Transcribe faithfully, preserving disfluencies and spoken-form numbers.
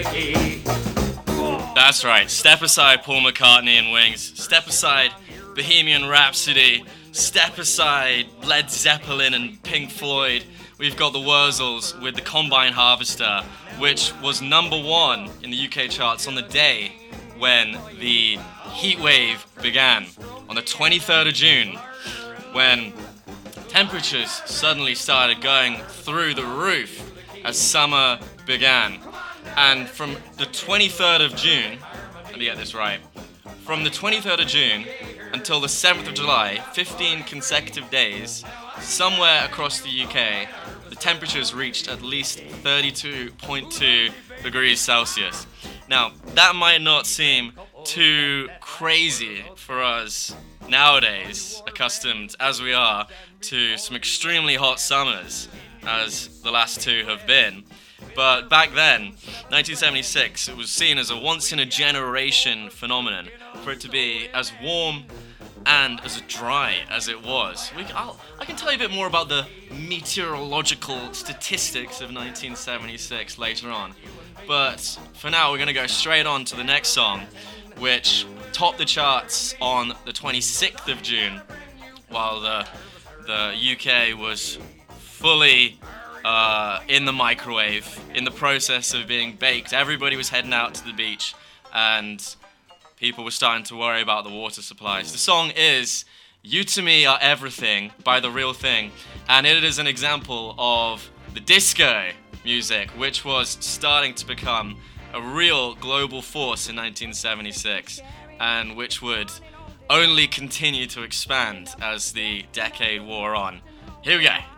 That's right. Step aside Paul McCartney and Wings. Step aside Bohemian Rhapsody. Step aside Led Zeppelin and Pink Floyd. We've got the Wurzels with the Combine Harvester, which was number one in the U K charts on the day when the heat wave began, on the twenty-third of June, when temperatures suddenly started going through the roof as summer began. And from the twenty-third of June, let me get this right, from the twenty-third of June until the seventh of July, fifteen consecutive days, somewhere across the U K, the temperatures reached at least thirty-two point two degrees Celsius. Now, that might not seem too crazy for us nowadays, accustomed as we are to some extremely hot summers, as the last two have been. But back then, nineteen seventy-six, it was seen as a once-in-a-generation phenomenon for it to be as warm and as dry as it was. We, I'll, I can tell you a bit more about the meteorological statistics of nineteen seventy-six later on. But for now, we're going to go straight on to the next song, which topped the charts on the twenty-sixth of June, while the, the U K was fully uh, in the microwave, in the process of being baked. Everybody was heading out to the beach, and people were starting to worry about the water supplies. The song is You To Me Are Everything by The Real Thing, and it is an example of the disco music, which was starting to become a real global force in nineteen seventy-six, and which would only continue to expand as the decade wore on. Here we go.